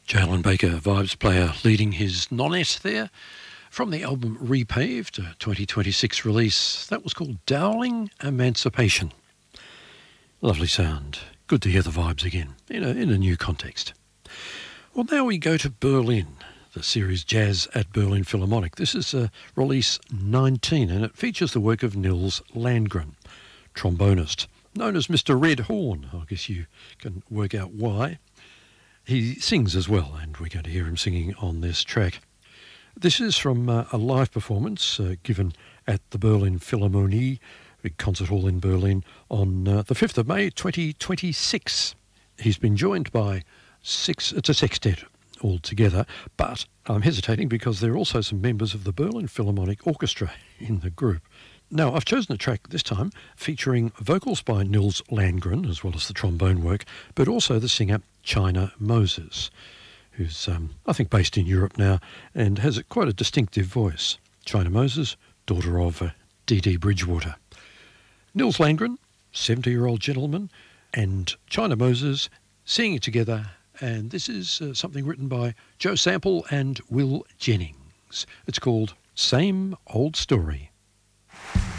Jalen Baker, vibes player, leading his nonette there from the album Repaved, a 2026 release. That was called Dowling Emancipation. Lovely sound. Good to hear the vibes again in a new context. Well, now we go to Berlin, the series Jazz at Berlin Philharmonic. This is release 19, and it features the work of Nils Landgren, trombonist, known as Mr. Red Horn. I guess you can work out why. He sings as well, and we're going to hear him singing on this track. This is from a live performance given at the Berlin Philharmonie, big concert hall in Berlin, on the 5th of May 2026. He's been joined by it's a sextet altogether, but I'm hesitating because there are also some members of the Berlin Philharmonic Orchestra in the group. Now, I've chosen a track this time featuring vocals by Nils Landgren, as well as the trombone work, but also the singer China Moses, who's, I think, based in Europe now and has quite a distinctive voice. China Moses, daughter of Dee Bridgewater. Nils Landgren, 70-year-old gentleman, and China Moses singing together, and this is something written by Joe Sample and Will Jennings. It's called Same Old Story.